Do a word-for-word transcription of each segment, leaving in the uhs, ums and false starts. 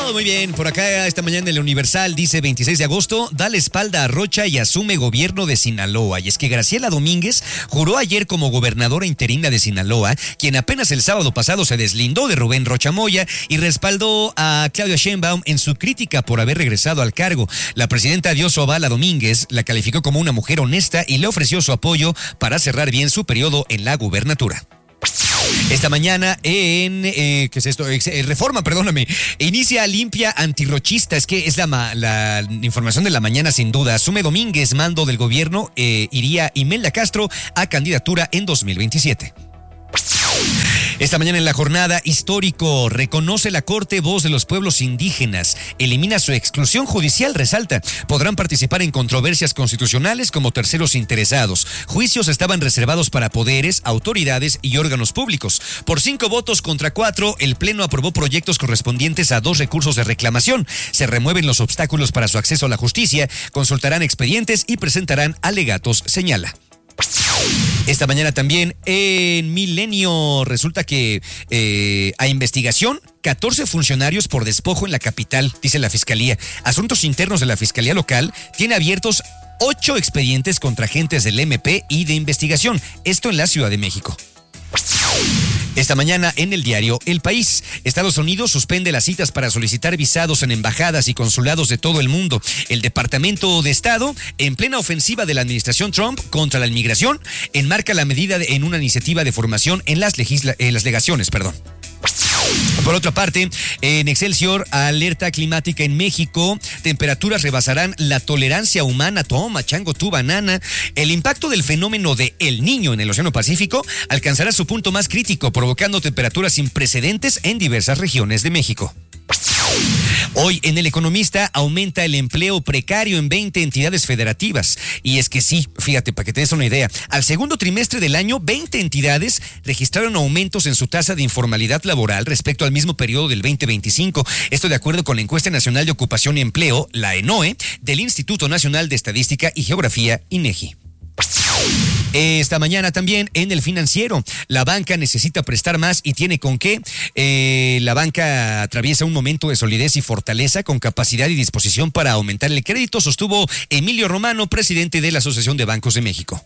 Todo muy bien. Por acá esta mañana en el Universal dice veintiséis de agosto, da la espalda a Rocha y asume gobierno de Sinaloa. Y es que Graciela Domínguez juró ayer como gobernadora interina de Sinaloa, quien apenas el sábado pasado se deslindó de Rubén Rocha Moya y respaldó a Claudia Sheinbaum en su crítica por haber regresado al cargo. La presidenta dio su aval a Domínguez, la calificó como una mujer honesta y le ofreció su apoyo para cerrar bien su periodo en la gubernatura. Esta mañana en, eh, ¿qué es esto? Eh, Reforma, perdóname, inicia limpia antirrochista. Es que es la, la información de la mañana sin duda. Asume Domínguez mando del gobierno, eh, iría Imelda Castro a candidatura en dos mil veintisiete. Esta mañana en la jornada, histórico, reconoce la Corte voz de los pueblos indígenas, elimina su exclusión judicial, resalta, podrán participar en controversias constitucionales como terceros interesados. Juicios estaban reservados para poderes, autoridades y órganos públicos. Por cinco votos contra cuatro, el Pleno aprobó proyectos correspondientes a dos recursos de reclamación. Se remueven los obstáculos para su acceso a la justicia, consultarán expedientes y presentarán alegatos, señala. Esta mañana también en Milenio resulta que eh, a investigación, catorce funcionarios por despojo en la capital, dice la Fiscalía. Asuntos Internos de la Fiscalía Local tiene abiertos ocho expedientes contra agentes del M P y de investigación. Esto en la Ciudad de México. Esta mañana en el diario El País, Estados Unidos suspende las citas para solicitar visados en embajadas y consulados de todo el mundo. El Departamento de Estado, en plena ofensiva de la administración Trump contra la inmigración, enmarca la medida de, en una iniciativa de formación en las, legisla, en las legaciones, perdón. Por otra parte, en Excelsior, alerta climática en México, temperaturas rebasarán la tolerancia humana. Toma, chango, tu banana. El impacto del fenómeno de El Niño en el Océano Pacífico alcanzará su punto más crítico, provocando temperaturas sin precedentes en diversas regiones de México. Hoy en El Economista, aumenta el empleo precario en veinte entidades federativas. Y es que sí, fíjate, para que te des una idea, al segundo trimestre del año, veinte entidades registraron aumentos en su tasa de informalidad laboral respecto al mismo periodo del veinte veinticinco. Esto de acuerdo con la Encuesta Nacional de Ocupación y Empleo, la ENOE, del Instituto Nacional de Estadística y Geografía, INEGI. Esta mañana también en El Financiero, la banca necesita prestar más y tiene con qué. Eh, la banca atraviesa un momento de solidez y fortaleza con capacidad y disposición para aumentar el crédito, sostuvo Emilio Romano, presidente de la Asociación de Bancos de México.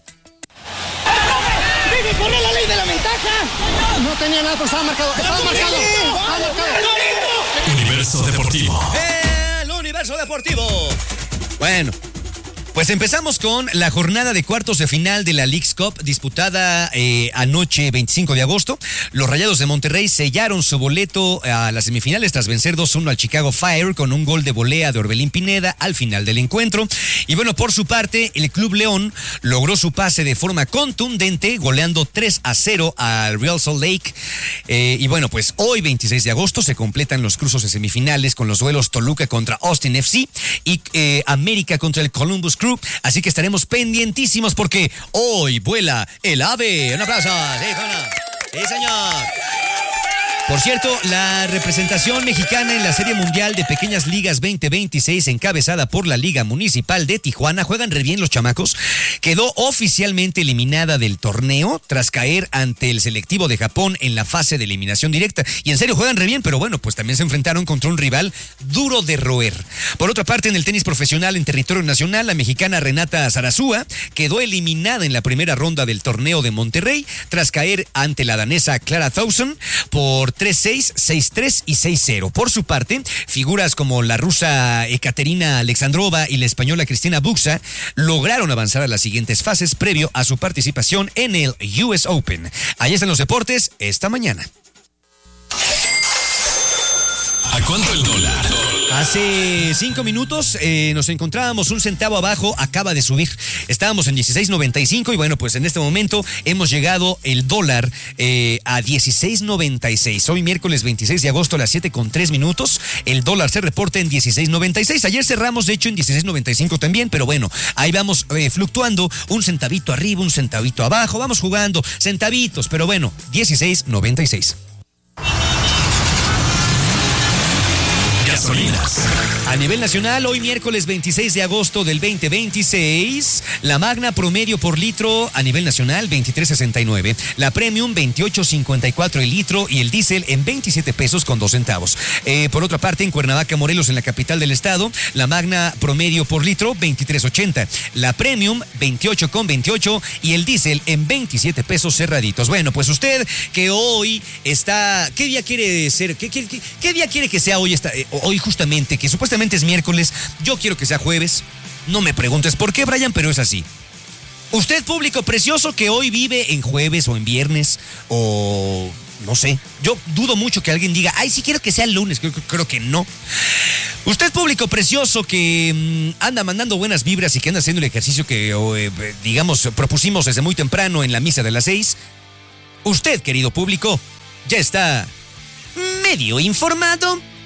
¡Debe correr la ley de la ventaja! No tenía nada, pero estaba marcado. Estaba marcado. Estaba marcado. Universo Deportivo. El Universo Deportivo. Bueno. Pues empezamos con la jornada de cuartos de final de la Leagues Cup disputada eh, anoche veinticinco de agosto. Los Rayados de Monterrey sellaron su boleto a las semifinales tras vencer dos uno al Chicago Fire con un gol de volea de Orbelín Pineda al final del encuentro. Y bueno, por su parte, el Club León logró su pase de forma contundente, goleando tres a cero al Real Salt Lake. Eh, y bueno, pues hoy veintiséis de agosto se completan los cruces de semifinales con los duelos Toluca contra Austin F C y eh, América contra el Columbus Crew. Así que estaremos pendientísimos porque hoy vuela el ave. Un aplauso. Sí, sí, señor. Por cierto, la representación mexicana en la Serie Mundial de Pequeñas Ligas veinte veintiséis, encabezada por la Liga Municipal de Tijuana, juegan re bien los chamacos, quedó oficialmente eliminada del torneo tras caer ante el selectivo de Japón en la fase de eliminación directa. Y en serio, juegan re bien, pero bueno, pues también se enfrentaron contra un rival duro de roer. Por otra parte, en el tenis profesional en territorio nacional, la mexicana Renata Zarazúa quedó eliminada en la primera ronda del torneo de Monterrey tras caer ante la danesa Clara Tauson por tres seis, seis tres y seis cero. Por su parte, figuras como la rusa Ekaterina Alexandrova y la española Cristina Buxa lograron avanzar a las siguientes fases previo a su participación en el U S Open. Ahí están los deportes esta mañana. ¿A cuánto el dólar? Hace cinco minutos eh, nos encontrábamos un centavo abajo, acaba de subir. Estábamos en dieciséis noventa y cinco y bueno, pues en este momento hemos llegado el dólar eh, a dieciséis noventa y seis. Hoy miércoles veintiséis de agosto a las siete con tres minutos, el dólar se reporta en dieciséis noventa y seis. Ayer cerramos de hecho en dieciséis noventa y cinco también, pero bueno, ahí vamos eh, fluctuando, un centavito arriba, un centavito abajo, vamos jugando centavitos, pero bueno, dieciséis noventa y seis. gasolinas. A nivel nacional, hoy miércoles veintiséis de agosto del veinte veintiséis, la Magna promedio por litro a nivel nacional veintitrés sesenta y nueve, la Premium veintiocho cincuenta y cuatro el litro y el diésel en veintisiete pesos con dos centavos. Eh, por otra parte, en Cuernavaca, Morelos, en la capital del estado, la Magna promedio por litro veintitrés ochenta, la Premium veintiocho con veintiocho y el diésel en veintisiete pesos cerraditos. Bueno, pues usted que hoy está, ¿qué día quiere ser? ¿Qué, qué, qué, qué día quiere que sea hoy? Esta, eh, hoy justamente, que supuestamente es miércoles, yo quiero que sea jueves. No me preguntes por qué, Brian, pero es así. Usted, público precioso, que hoy vive en jueves o en viernes o no sé. Yo dudo mucho que alguien diga, ay, sí quiero que sea el lunes. Creo, creo que no. Usted, público precioso, que mmm, anda mandando buenas vibras y que anda haciendo el ejercicio que, eh, digamos, propusimos desde muy temprano en la misa de las seis. Usted, querido público, ya está medio informado.